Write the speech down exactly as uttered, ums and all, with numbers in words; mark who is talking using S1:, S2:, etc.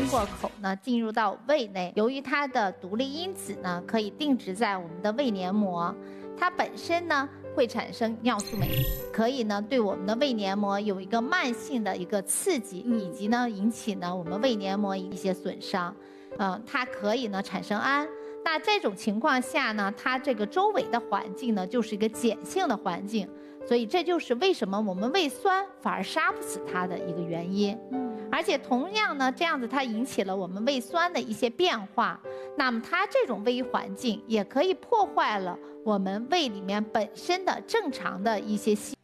S1: 过口呢进入到胃内。由于它的独立因子呢可以定植在我们的胃黏膜，它本身呢会产生尿素酶，可以呢对我们的胃黏膜有一个慢性的一个刺激，
S2: 嗯、
S1: 以及呢引起呢我们胃黏膜一些损伤。嗯、呃，它可以呢产生氨。那这种情况下呢，它这个周围的环境呢就是一个碱性的环境，所以这就是为什么我们胃酸反而杀不死它的一个原因。嗯，而且同样呢，这样子它引起了我们胃酸的一些变化，那么它这种胃环境也可以破坏了我们胃里面本身的正常的一些细。